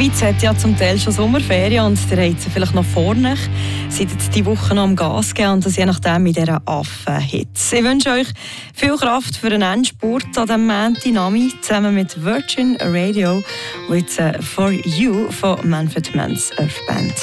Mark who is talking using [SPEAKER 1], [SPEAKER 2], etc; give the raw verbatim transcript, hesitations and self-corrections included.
[SPEAKER 1] Schweiz hat ja zum Teil schon Sommerferien und ihr habt sie vielleicht noch vorne. Seid jetzt diese Woche noch am Gas geben und das je nachdem mit dieser Affenhitze. Ich wünsche euch viel Kraft für den Endspurt an diesem Montag Nami zusammen mit Virgin Radio und jetzt uh, «For You» von Manfred Mann's Earth Band.